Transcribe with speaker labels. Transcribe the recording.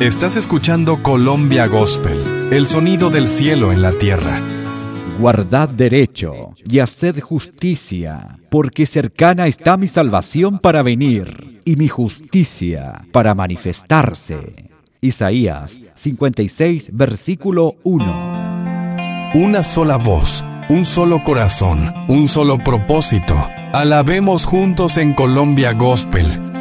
Speaker 1: Estás escuchando Colombia Gospel, el sonido del cielo en la tierra.
Speaker 2: Guardad derecho y haced justicia, porque cercana está mi salvación para venir, y mi justicia para manifestarse. Isaías 56, versículo 1.
Speaker 1: Una sola voz, un solo corazón, un solo propósito. Alabemos juntos en Colombia Gospel.